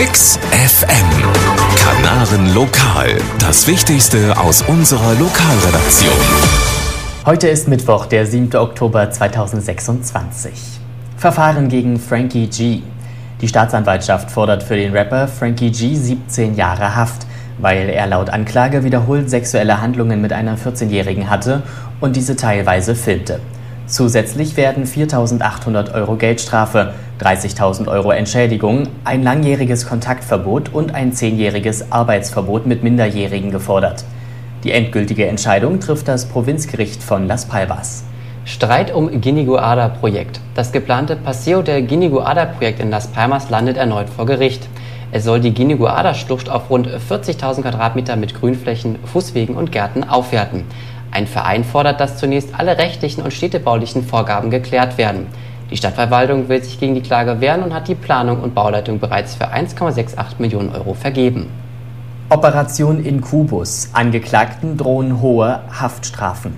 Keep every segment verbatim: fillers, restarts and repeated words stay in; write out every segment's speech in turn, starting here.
Mix F M. Kanaren Lokal. Das Wichtigste aus unserer Lokalredaktion. Heute ist Mittwoch, der siebte Oktober zweitausendsechsundzwanzig. Verfahren gegen Frankie G. Die Staatsanwaltschaft fordert für den Rapper Frankie G siebzehn Jahre Haft, weil er laut Anklage wiederholt sexuelle Handlungen mit einer vierzehnjährigen hatte und diese teilweise filmte. Zusätzlich werden viertausendachthundert Euro Geldstrafe, dreißigtausend Euro Entschädigung, ein langjähriges Kontaktverbot und ein zehnjähriges Arbeitsverbot mit Minderjährigen gefordert. Die endgültige Entscheidung trifft das Provinzgericht von Las Palmas. Streit um Guiniguada-Projekt. Das geplante Paseo del Guiniguada-Projekt in Las Palmas landet erneut vor Gericht. Es soll die Guiniguada-Schlucht auf rund vierzigtausend Quadratmeter mit Grünflächen, Fußwegen und Gärten aufwerten. Ein Verein fordert, dass zunächst alle rechtlichen und städtebaulichen Vorgaben geklärt werden. Die Stadtverwaltung will sich gegen die Klage wehren und hat die Planung und Bauleitung bereits für eins Komma achtundsechzig Millionen Euro vergeben. Operation Incubus. Angeklagten drohen hohe Haftstrafen.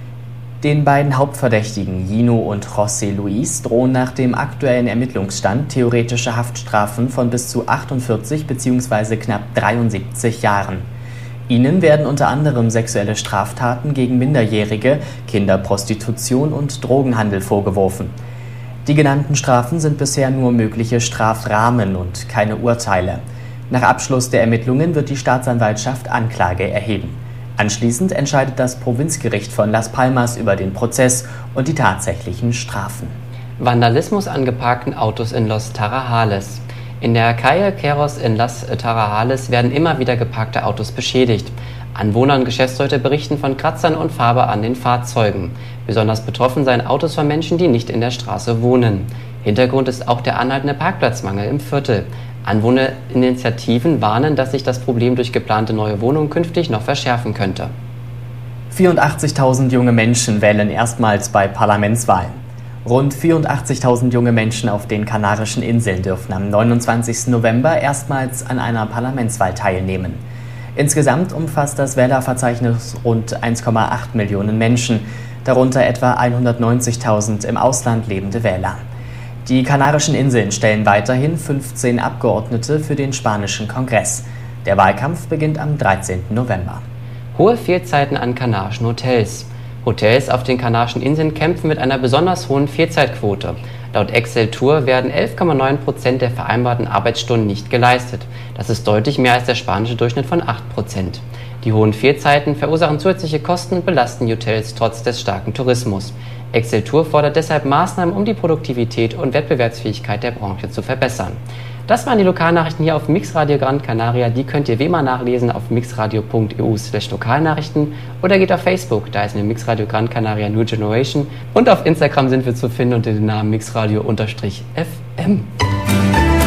Den beiden Hauptverdächtigen, Gino und José Luis, drohen nach dem aktuellen Ermittlungsstand theoretische Haftstrafen von bis zu achtundvierzig bzw. knapp dreiundsiebzig Jahren. Ihnen werden unter anderem sexuelle Straftaten gegen Minderjährige, Kinderprostitution und Drogenhandel vorgeworfen. Die genannten Strafen sind bisher nur mögliche Strafrahmen und keine Urteile. Nach Abschluss der Ermittlungen wird die Staatsanwaltschaft Anklage erheben. Anschließend entscheidet das Provinzgericht von Las Palmas über den Prozess und die tatsächlichen Strafen. Vandalismus an geparkten Autos in Los Tarajales. In der Calle Queros in Las Tarajales werden immer wieder geparkte Autos beschädigt. Anwohner und Geschäftsleute berichten von Kratzern und Farbe an den Fahrzeugen. Besonders betroffen seien Autos von Menschen, die nicht in der Straße wohnen. Hintergrund ist auch der anhaltende Parkplatzmangel im Viertel. Anwohnerinitiativen warnen, dass sich das Problem durch geplante neue Wohnungen künftig noch verschärfen könnte. vierundachtzigtausend junge Menschen wählen erstmals bei Parlamentswahlen. Rund vierundachtzigtausend junge Menschen auf den Kanarischen Inseln dürfen am neunundzwanzigsten November erstmals an einer Parlamentswahl teilnehmen. Insgesamt umfasst das Wählerverzeichnis rund eins Komma acht Millionen Menschen, darunter etwa hundertneunzigtausend im Ausland lebende Wähler. Die Kanarischen Inseln stellen weiterhin fünfzehn Abgeordnete für den spanischen Kongress. Der Wahlkampf beginnt am dreizehnten November. Hohe Fehlzeiten an kanarischen Hotels. Hotels auf den Kanarischen Inseln kämpfen mit einer besonders hohen Fehlzeitquote. Laut Exceltur werden elf Komma neun Prozent der vereinbarten Arbeitsstunden nicht geleistet. Das ist deutlich mehr als der spanische Durchschnitt von acht Prozent. Die hohen Fehlzeiten verursachen zusätzliche Kosten und belasten die Hotels trotz des starken Tourismus. Exceltur fordert deshalb Maßnahmen, um die Produktivität und Wettbewerbsfähigkeit der Branche zu verbessern. Das waren die Lokalnachrichten hier auf Mixradio Gran Canaria. Die könnt ihr wie immer nachlesen auf mixradio punkt e u slash Lokalnachrichten oder geht auf Facebook, da ist eine Mixradio Gran Canaria New Generation, und auf Instagram sind wir zu finden unter dem Namen mixradio F M.